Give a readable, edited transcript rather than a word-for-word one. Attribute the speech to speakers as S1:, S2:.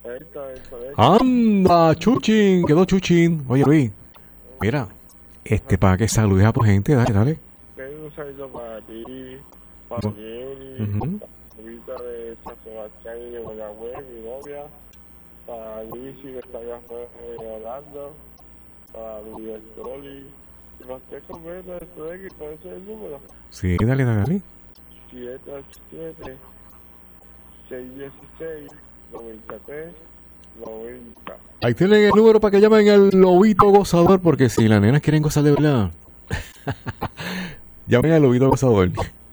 S1: Esto.
S2: Anda, Chuchín, quedó Chuchín. Oye, Luis, mira, para que saludes a tu gente, dale, dale.
S1: Tengo un saludo para ti, para Jenny,
S2: Ujú.
S1: para Rita de San Sebastián y de Mayagüez, mi novia, para Luisi que está allá afuera de Orlando, para Luis Estoli, y para usted completo de tu equipo, ese es el número,
S2: Sí, dale, dale, dale.
S1: 787 616 93 90.
S2: Ahí tienen el número para que llamen al lobito gozador, porque si las nenas quieren gozar de verdad, llamen al lobito gozador.